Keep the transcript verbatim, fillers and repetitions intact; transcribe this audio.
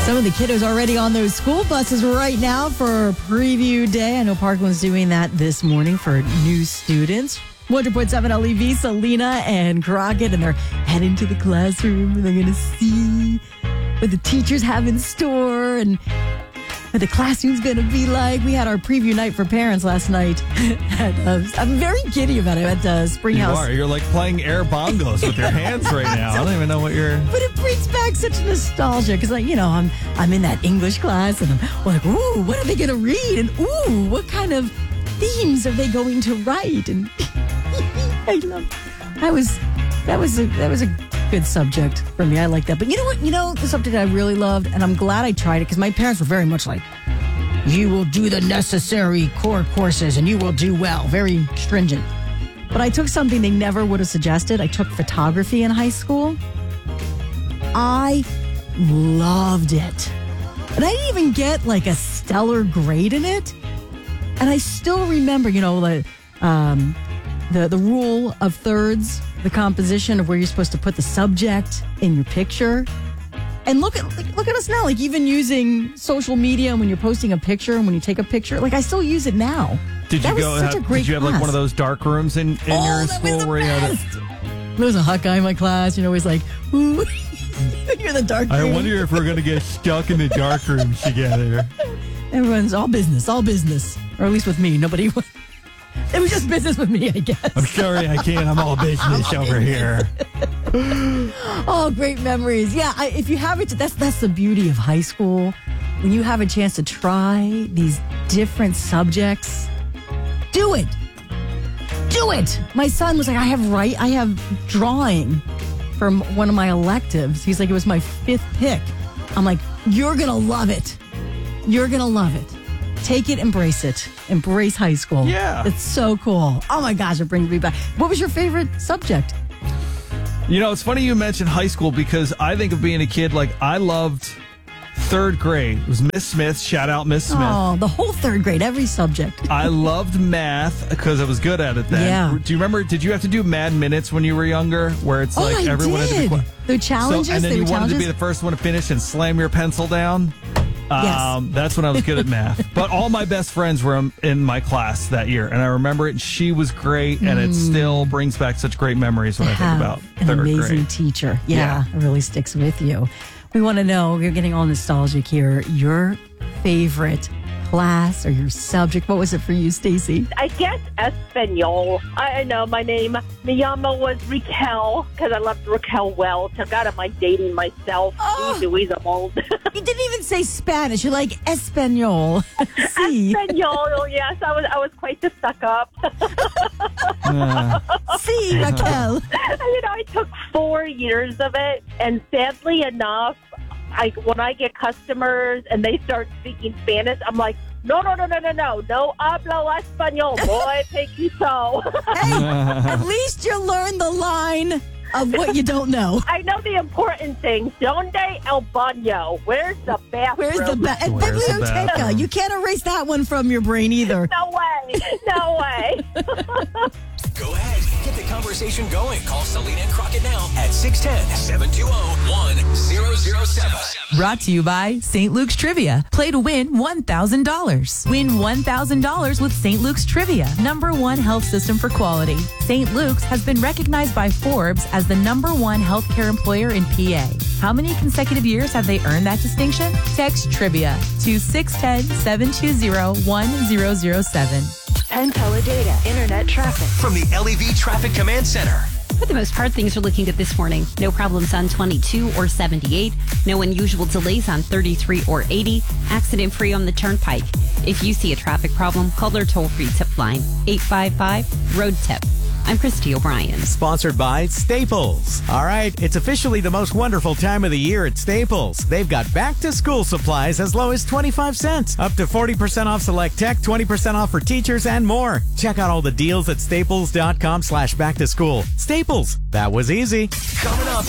Some of the kiddos already on those school buses right now for preview day. I know Parkland's doing that this morning for new students. one hundred point seven L E V, Selena and Crockett, and they're heading to the classroom. And they're going to see what the teachers have in store and what the classroom's going to be like. We had our preview night for parents last night. at, uh, I'm very giddy about it at uh, Spring you House. You are. You're like playing air bongos with your hands right now. I don't even know what you're... But it brings back such nostalgia because, like, you know, I'm I'm in that English class and I'm like, ooh, what are they going to read? And ooh, what kind of themes are they going to write? And I love that was that was a that was a good subject for me. I like that. But you know what? You know the subject I really loved, and I'm glad I tried it because my parents were very much like, you will do the necessary core courses and you will do well. Very stringent. But I took something they never would have suggested. I took photography in high school. I loved it. And I didn't even get like a stellar grade in it. And I still remember, you know, the um, the the rule of thirds, the composition of where you're supposed to put the subject in your picture. And look at like, look at us now, like even using social media when you're posting a picture and when you take a picture, like I still use it now. Did that you was go? such Have, a great did you have class. like one of those dark rooms in, in oh, your that school was the where best. you had? A, there was a hot guy in my class, you know, he's like, ooh, you're the dark room. I wonder if we're gonna get stuck in the dark rooms together. Everyone's all business, all business, or at least with me. Nobody. It was just business with me, I guess. I'm sorry, I can't. I'm all business over here. Oh, great memories. Yeah, I, if you have it, that's that's the beauty of high school. When you have a chance to try these different subjects, do it. Do it. My son was like, I have write, I have drawing from one of my electives. He's like, it was my fifth pick. I'm like, you're gonna love it. You're gonna love it. Take it, embrace it. Embrace high school. Yeah. It's so cool. Oh my gosh, it brings me back. What was your favorite subject? You know, it's funny you mentioned high school because I think of being a kid, like I loved third grade. It was Miss Smith. Shout out Miss Smith. Oh, the whole third grade, every subject. I loved math because I was good at it then. Yeah. Do you remember, did you have to do Mad Minutes when you were younger where it's Oh, like I everyone did. had to be... The challenges? So, and then they you were wanted challenges? to be the first one to finish and slam your pencil down? Yes. Um, that's when I was good at math. But all my best friends were in my class that year, and I remember it. And she was great, and it still brings back such great memories when I think about an third amazing grade. teacher. Yeah, Yeah. it really sticks with you. We want to know, you're getting all nostalgic here, your favorite class or your subject. What was it for you, Stacy? I guess Espanol. I I know my name. Miyama was Raquel because I loved Raquel Welch. I got am I dating myself? Oh. Easy, Louise, I'm old. You didn't even say Spanish. You're like Espanol. See, Espanol, yes. I was I was quite the suck up. Yeah. see, Raquel. you know, I took four years of it, and sadly enough, I when I get customers and they start speaking Spanish, I'm like, no, no, no, no, no, no, no hablo español, boy, pequito. Hey, at least you learned the line of what you don't know. I know the important things. Donde el baño? Where's the bathroom? Where's the ba- and Where's the biblioteca? bathroom? You can't erase that one from your brain either. No way. No way. Go ahead. Get the conversation going. Call Selena and Crockett now at six one zero, seven two zero, one zero zero seven. Brought to you by Saint Luke's Trivia. Play to win one thousand dollars. Win one thousand dollars with Saint Luke's Trivia, number one health system for quality. Saint Luke's has been recognized by Forbes as the number one healthcare employer in P A. How many consecutive years have they earned that distinction? Text Trivia to six one zero, seven two zero, one zero zero seven. Penn Teledata Internet Traffic. From the L E V Traffic Command Center. For the most part, things are looking good this morning. No problems on twenty-two or seventy-eight. No unusual delays on thirty-three or eighty. Accident free on the Turnpike. If you see a traffic problem, call their toll-free tip line, eight five five, road tip. I'm Christy O'Brien. Sponsored by Staples. All right, it's officially the most wonderful time of the year at Staples. They've got back-to-school supplies as low as twenty-five cents. Up to forty percent off select tech, twenty percent off for teachers, and more. Check out all the deals at staples.com slash back to school. Staples, that was easy. Coming up.